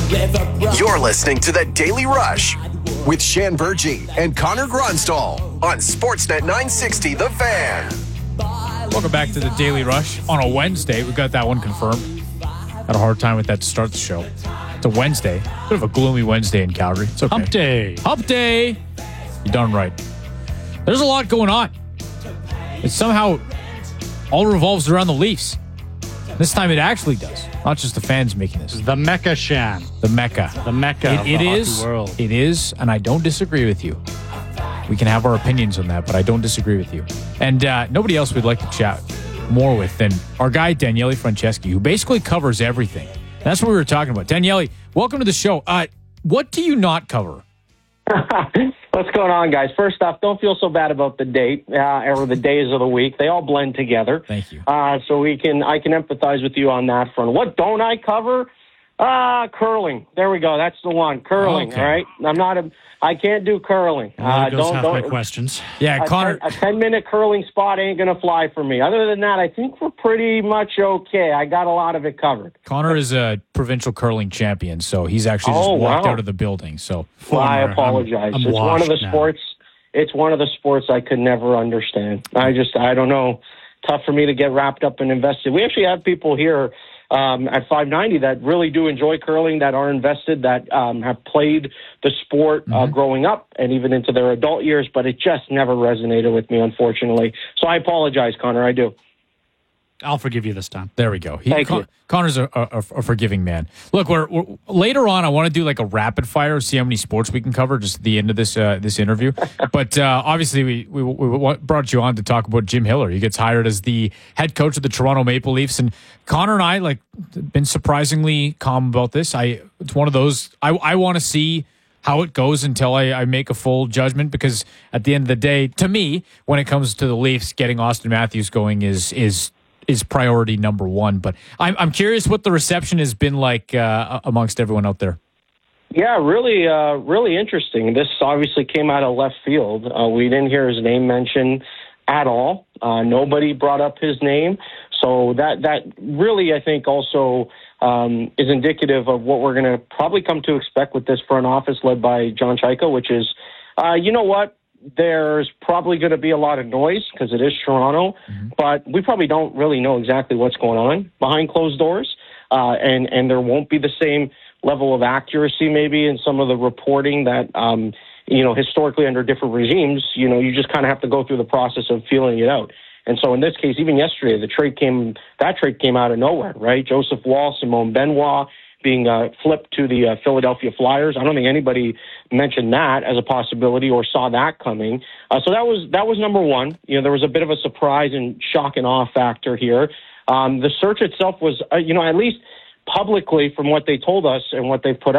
You're listening to The Daily Rush with Shan Bergy and Connor Grunstall on Sportsnet 960 The Fan. Welcome back to The Daily Rush on a Wednesday. We got that one confirmed. Had a hard time with that to start the show. It's a Wednesday. Bit of a gloomy Wednesday in Calgary. It's okay. Hump day. Hump day. You're darn right. There's a lot going on. It somehow all revolves around the Leafs. This time it actually does. Not just the fans making this. The Mecca, Shan. The Mecca. The Mecca of the hockey world. It is, and I don't disagree with you. We can have our opinions on that, but I don't disagree with you. And nobody else we'd like to chat more with than our guy, Daniele Franceschi, who basically covers everything. That's what we were talking about. Daniele, welcome to the show. What do you not cover? What's going on, guys? First off, don't feel so bad about the date or the days of the week. They all blend together. Thank you. So I can empathize with you on that front. What don't I cover? Curling. There we go. That's the one. Curling. Okay. All right. I can't do curling. There goes half my questions. Yeah, Connor. A 10-minute curling spot ain't going to fly for me. Other than that, I think we're pretty much okay. I got a lot of it covered. Connor is a provincial curling champion, so he's actually just walked out of the building. So I apologize. I'm It's one of the now. sports. It's one of the sports I could never understand. I don't know. Tough for me to get wrapped up and invested. We actually have people here at 590 that really do enjoy curling, that are invested, that have played the sport growing up and even into their adult years, but it just never resonated with me, unfortunately. So I apologize, Connor. I do. I'll forgive you this time. there we go. Thank you. Connor's a forgiving man. Look, we're later on. I want to do like a rapid fire, see how many sports we can cover just at the end of this interview. But obviously, we brought you on to talk about Jim Hiller. He gets hired as the head coach of the Toronto Maple Leafs, and Connor and I been surprisingly calm about this. It's one of those I want to see how it goes until I make a full judgment, because at the end of the day, to me, when it comes to the Leafs, getting Austin Matthews going is priority number one. But I'm curious what the reception has been like amongst everyone out there. Yeah, really interesting. This obviously came out of left field. We didn't hear his name mentioned at all. Nobody brought up his name. So that really, I think, also is indicative of what we're going to probably come to expect with this front office led by John Chaika, which is, you know what? There's probably going to be a lot of noise because it is Toronto, but we probably don't really know exactly what's going on behind closed doors. And there won't be the same level of accuracy maybe in some of the reporting that, historically under different regimes, you just kind of have to go through the process of feeling it out. And so in this case, even yesterday, that trade came out of nowhere, right? Joseph Wall, Simone Benoit being flipped to the Philadelphia Flyers. I don't think anybody mentioned that as a possibility or saw that coming. So that was number one. There was a bit of a surprise and shock and awe factor here. The search itself was, at least publicly, from what they told us and what they've put